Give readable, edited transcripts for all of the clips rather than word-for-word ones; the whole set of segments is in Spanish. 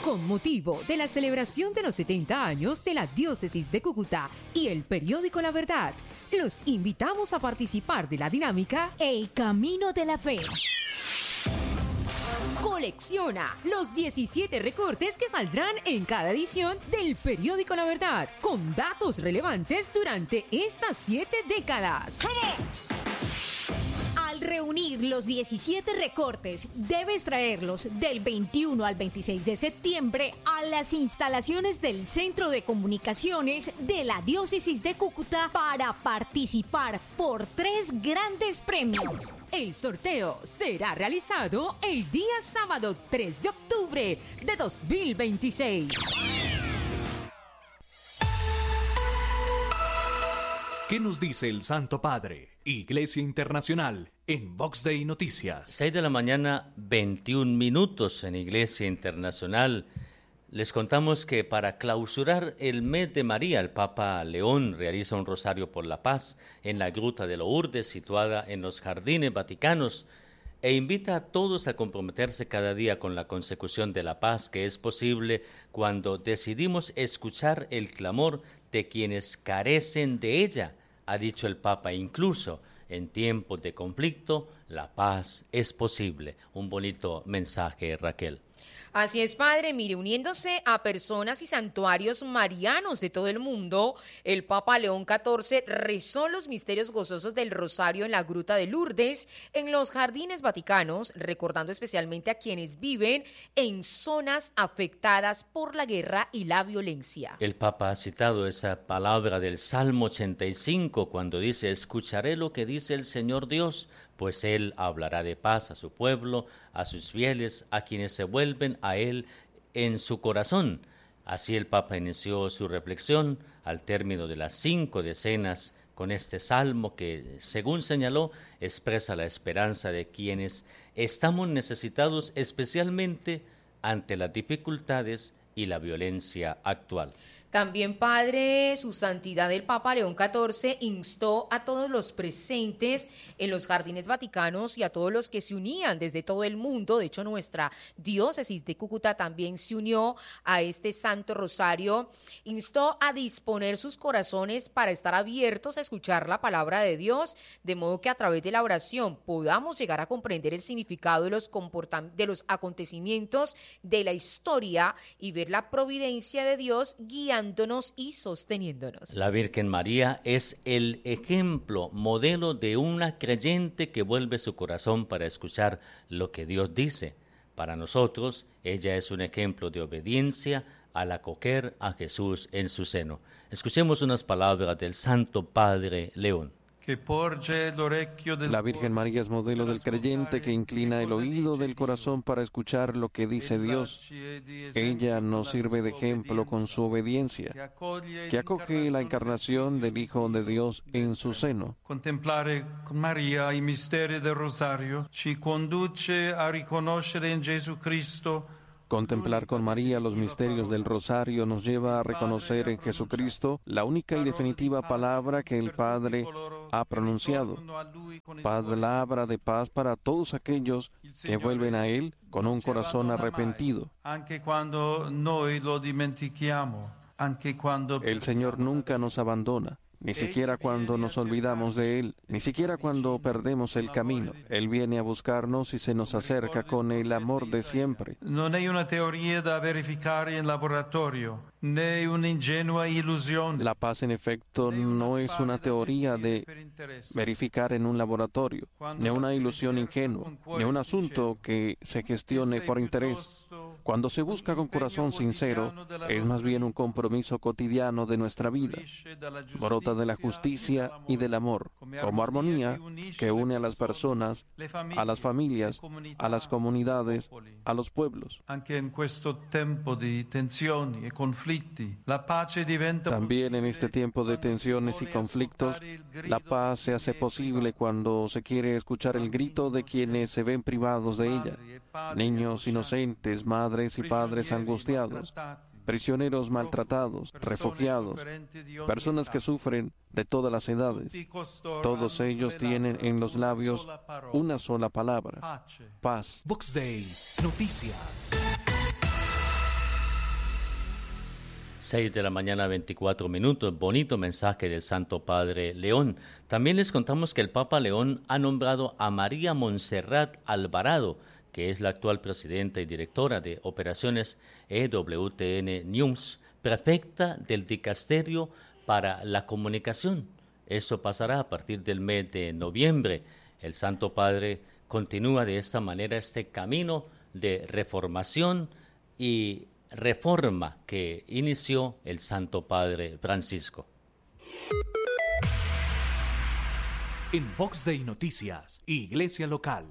Con motivo de la celebración de los 70 años de la Diócesis de Cúcuta y el periódico La Verdad, los invitamos a participar de la dinámica El Camino de la Fe. Colecciona los 17 recortes que saldrán en cada edición del periódico La Verdad, con datos relevantes durante estas 7 décadas. Al reunir los 17 recortes, debes traerlos del 21 al 26 de septiembre a las instalaciones del Centro de Comunicaciones de la Diócesis de Cúcuta para participar por 3 grandes premios. El sorteo será realizado el día sábado 3 de octubre de 2026. ¿Qué nos dice el Santo Padre? Iglesia Internacional en Vox Day Noticias. 6 de la mañana, 21 minutos en Iglesia Internacional. Les contamos que para clausurar el mes de María, el Papa León realiza un rosario por la paz en la Gruta de Lourdes, situada en los Jardines Vaticanos, e invita a todos a comprometerse cada día con la consecución de la paz que es posible cuando decidimos escuchar el clamor de quienes carecen de ella, ha dicho el Papa. Incluso en tiempos de conflicto, la paz es posible. Un bonito mensaje, Raquel. Así es, padre. Mire, uniéndose a personas y santuarios marianos de todo el mundo, el Papa León XIV rezó los misterios gozosos del Rosario en la Gruta de Lourdes, en los Jardines Vaticanos, recordando especialmente a quienes viven en zonas afectadas por la guerra y la violencia. El Papa ha citado esa palabra del Salmo 85 cuando dice: escucharé lo que dice el Señor Dios, pues Él hablará de paz a su pueblo, a sus fieles, a quienes se vuelven a Él en su corazón. Así el Papa inició su reflexión al término de las 5 decenas con este salmo que, según señaló, expresa la esperanza de quienes estamos necesitados, especialmente ante las dificultades y la violencia actual. También, padre, su santidad el Papa León XIV instó a todos los presentes en los Jardines Vaticanos y a todos los que se unían desde todo el mundo. De hecho, nuestra diócesis de Cúcuta también se unió a este Santo Rosario. Instó a disponer sus corazones para estar abiertos a escuchar la palabra de Dios, de modo que a través de la oración podamos llegar a comprender el significado de los acontecimientos de la historia y ver la providencia de Dios guiándonos y sosteniéndonos. La Virgen María es el ejemplo, modelo de una creyente que vuelve su corazón para escuchar lo que Dios dice. Para nosotros, ella es un ejemplo de obediencia al acoger a Jesús en su seno. Escuchemos unas palabras del Santo Padre León. La Virgen María es modelo del creyente que inclina el oído del corazón para escuchar lo que dice Dios. Ella nos sirve de ejemplo con su obediencia, que acoge la encarnación del Hijo de Dios en su seno. Contemplare con María i misteri del Rosario ci conduce a riconoscere en Jesucristo. Contemplar con María los misterios del Rosario nos lleva a reconocer en Jesucristo la única y definitiva palabra que el Padre ha pronunciado, palabra de paz para todos aquellos que vuelven a Él con un corazón arrepentido. El Señor nunca nos abandona, ni siquiera cuando nos olvidamos de Él, ni siquiera cuando perdemos el camino. Él viene a buscarnos y se nos acerca con el amor de siempre. No hay una teoría da verificare en laboratorio, ni una ingenua ilusión. La paz, en efecto, no es una teoría de verificar en un laboratorio, ni una ilusión ingenua, ni un asunto que se gestione por interés. Cuando se busca con corazón sincero, es más bien un compromiso cotidiano de nuestra vida. Brota de la justicia y del amor, como armonía que une a las personas, a las familias, a las comunidades, a los pueblos. También en este tiempo de tensiones y conflictos, la paz se hace posible cuando se quiere escuchar el grito de quienes se ven privados de ella. Niños inocentes, madres y padres angustiados, prisioneros maltratados, refugiados, personas que sufren de todas las edades. Todos ellos tienen en los labios una sola palabra: paz. Vox Day Noticias. 6 de la mañana, 24 minutos. Bonito mensaje del Santo Padre León. También les contamos que el Papa León ha nombrado a María Montserrat Alvarado, que es la actual presidenta y directora de operaciones EWTN News, prefecta del Dicasterio para la Comunicación. Eso pasará a partir del mes de noviembre. El Santo Padre continúa de esta manera este camino de reformación y reforma que inició el Santo Padre Francisco. En Vox Day Noticias, Iglesia Local.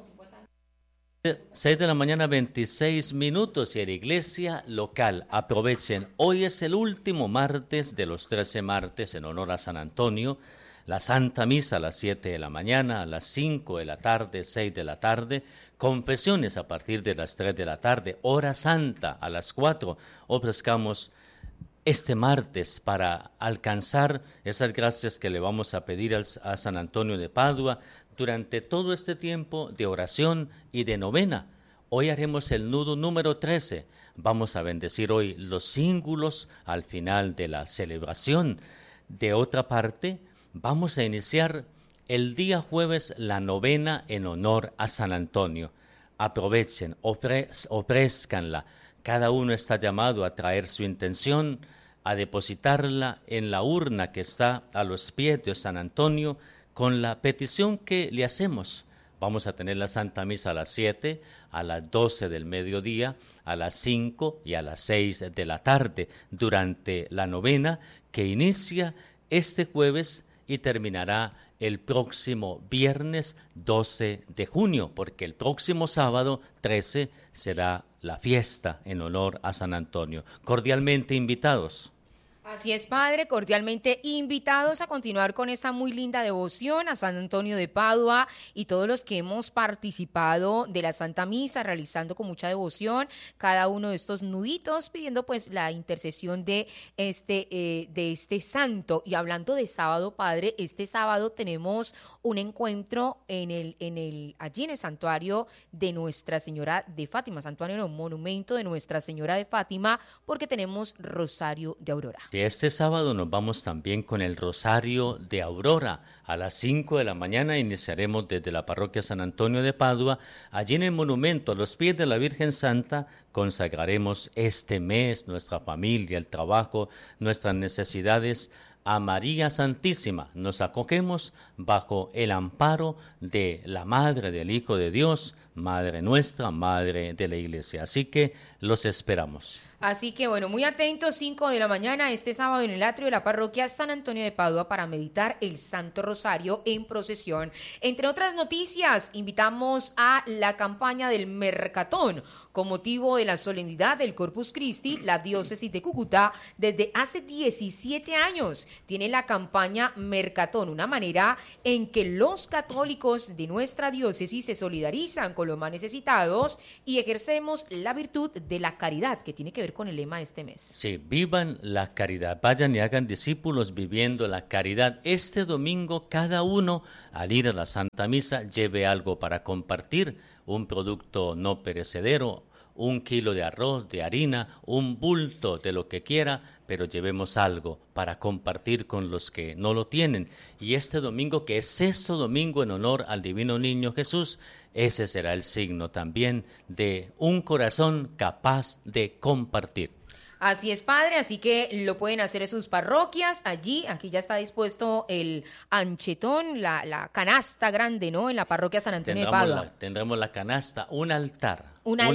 6 de la mañana, 26 minutos, y en la iglesia local. Aprovechen, hoy es el último martes de los 13 martes en honor a San Antonio. La Santa Misa a las 7 de la mañana, a las 5 de la tarde, 6 de la tarde. Confesiones a partir de las 3 de la tarde. Hora Santa a las 4. Ofrezcamos este martes para alcanzar esas gracias que le vamos a pedir a San Antonio de Padua durante todo este tiempo de oración y de novena. Hoy haremos el nudo número 13. Vamos a bendecir hoy los cíngulos al final de la celebración. De otra parte, vamos a iniciar el día jueves la novena en honor a San Antonio. Aprovechen, ofrezcanla. Cada uno está llamado a traer su intención, a depositarla en la urna que está a los pies de San Antonio con la petición que le hacemos. Vamos a tener la Santa Misa a las 7, a las 12 del mediodía, a las 5 y a las 6 de la tarde durante la novena que inicia este jueves y terminará el próximo viernes 12 de junio, porque el próximo sábado 13 será la fiesta en honor a San Antonio. Cordialmente invitados. Así es, Padre, cordialmente invitados a continuar con esta muy linda devoción a San Antonio de Padua y todos los que hemos participado de la Santa Misa, realizando con mucha devoción cada uno de estos nuditos, pidiendo pues la intercesión de este santo. Y hablando de sábado, Padre, este sábado tenemos un encuentro allí en el santuario de Nuestra Señora de Fátima, santuario no, monumento de Nuestra Señora de Fátima, porque tenemos Rosario de Aurora. Este sábado nos vamos también con el Rosario de Aurora. A las 5 de la mañana iniciaremos desde la parroquia San Antonio de Padua. Allí en el monumento, a los pies de la Virgen Santa, consagraremos este mes, nuestra familia, el trabajo, nuestras necesidades a María Santísima. Nos acogemos bajo el amparo de la Madre del Hijo de Dios, Madre nuestra, Madre de la Iglesia. Así que los esperamos. Así que bueno, muy atentos, 5 de la mañana este sábado en el atrio de la parroquia San Antonio de Padua para meditar el Santo Rosario en procesión. Entre otras noticias, invitamos a la campaña del Mercatón. Con motivo de la solemnidad del Corpus Christi, la diócesis de Cúcuta desde hace 17 años tiene la campaña Mercatón, una manera en que los católicos de nuestra diócesis se solidarizan con los más necesitados y ejercemos la virtud de la caridad, que tiene que ver con el lema de este mes. Sí, vivan la caridad, vayan y hagan discípulos viviendo la caridad. Este domingo cada uno al ir a la Santa Misa lleve algo para compartir, un producto no perecedero, 1 kilo de arroz, de harina, un bulto de lo que quiera, pero llevemos algo para compartir con los que no lo tienen. Y este domingo, que es 6º domingo en honor al Divino Niño Jesús, ese será el signo también de un corazón capaz de compartir. Así es, Padre, así que lo pueden hacer en sus parroquias. Aquí ya está dispuesto el anchetón, la canasta grande, ¿no? En la parroquia San Antonio de Padua. Tendremos la canasta, un altar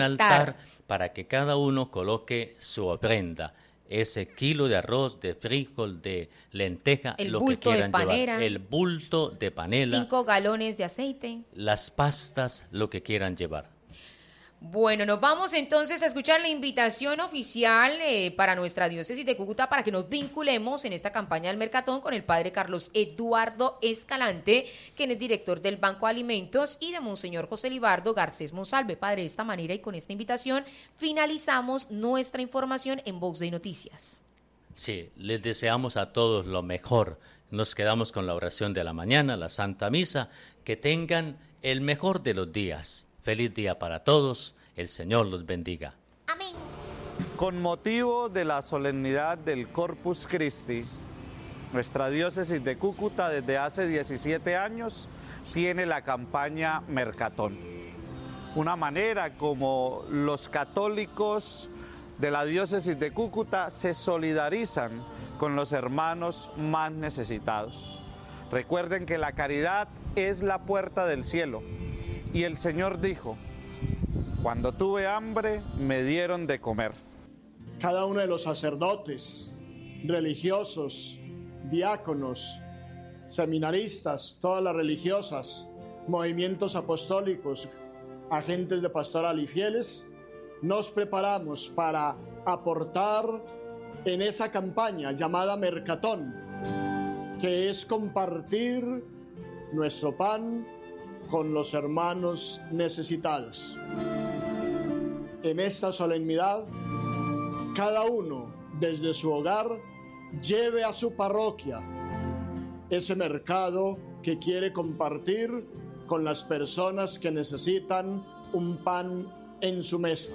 para que cada uno coloque su ofrenda. Ese kilo de arroz, de frijol, de lenteja, lo que quieran llevar. El bulto de panela. 5 galones de aceite. Las pastas, lo que quieran llevar. Bueno, nos vamos entonces a escuchar la invitación oficial para nuestra diócesis de Cúcuta para que nos vinculemos en esta campaña del Mercatón con el padre Carlos Eduardo Escalante, quien es director del Banco de Alimentos, y de Monseñor José Libardo Garcés Monsalve. Padre, de esta manera y con esta invitación finalizamos nuestra información en Vox Day Noticias. Sí, les deseamos a todos lo mejor. Nos quedamos con la oración de la mañana, la Santa Misa. Que tengan el mejor de los días. Feliz día para todos. El Señor los bendiga. Amén. Con motivo de la solemnidad del Corpus Christi, nuestra diócesis de Cúcuta desde hace 17 años tiene la campaña Mercatón. Una manera como los católicos de la diócesis de Cúcuta se solidarizan con los hermanos más necesitados. Recuerden que la caridad es la puerta del cielo y el Señor dijo: cuando tuve hambre me dieron de comer. Cada uno de los sacerdotes, religiosos, diáconos, seminaristas, todas las religiosas, movimientos apostólicos, agentes de pastoral y fieles, nos preparamos para aportar en esa campaña llamada Mercatón, que es compartir nuestro pan con los hermanos necesitados. En esta solemnidad, cada uno desde su hogar lleve a su parroquia ese mercado que quiere compartir con las personas que necesitan un pan en su mesa.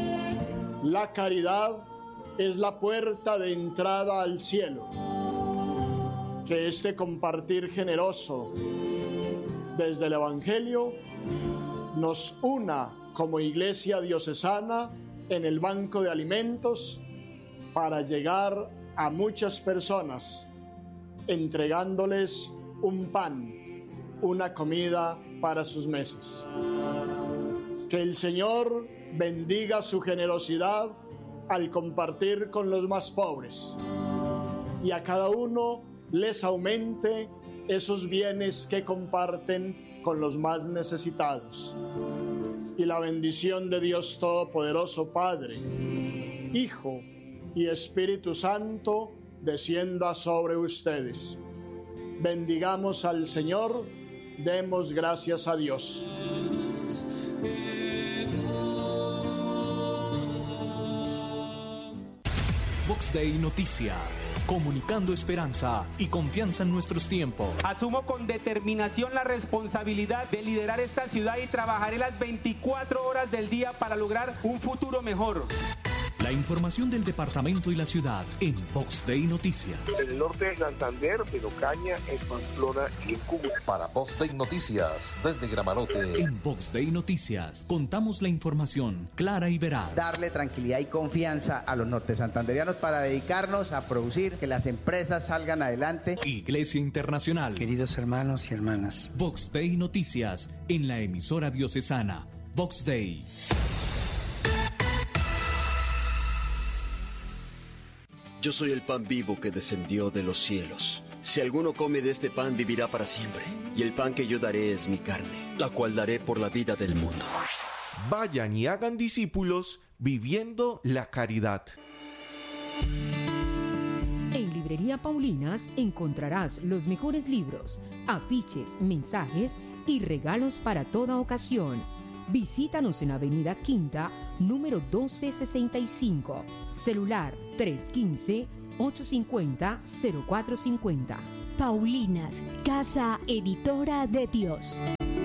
La caridad es la puerta de entrada al cielo. Que este compartir generoso desde el Evangelio nos una como Iglesia diocesana en el banco de alimentos para llegar a muchas personas, entregándoles un pan, una comida para sus mesas. Que el Señor bendiga su generosidad al compartir con los más pobres y a cada uno les aumente esos bienes que comparten con los más necesitados. Y la bendición de Dios Todopoderoso, Padre, Hijo y Espíritu Santo, descienda sobre ustedes. Bendigamos al Señor, demos gracias a Dios. Vox Day Noticias, comunicando esperanza y confianza en nuestros tiempos. Asumo con determinación la responsabilidad de liderar esta ciudad y trabajaré las 24 horas del día para lograr un futuro mejor. La información del departamento y la ciudad en Vox Day Noticias. En el norte de Santander, en Ocaña, en Pamplona y en Cúcuta. Para Vox Day Noticias, desde Gramarote. En Vox Day Noticias contamos la información clara y veraz. Darle tranquilidad y confianza a los norte santanderianos para dedicarnos a producir, que las empresas salgan adelante. Iglesia Internacional. Queridos hermanos y hermanas. Vox Day Noticias en la emisora diocesana. Vox Day. Yo soy el pan vivo que descendió de los cielos. Si alguno come de este pan, vivirá para siempre. Y el pan que yo daré es mi carne, la cual daré por la vida del mundo. Vayan y hagan discípulos viviendo la caridad. En Librería Paulinas encontrarás los mejores libros, afiches, mensajes y regalos para toda ocasión. Visítanos en Avenida Quinta, número 1265. Celular 315-850-0450. Paulinas, Casa Editora de Dios.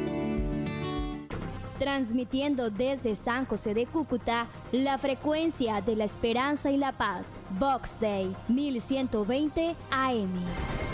Transmitiendo desde San José de Cúcuta, la frecuencia de la esperanza y la paz. Vox Day 1120 AM.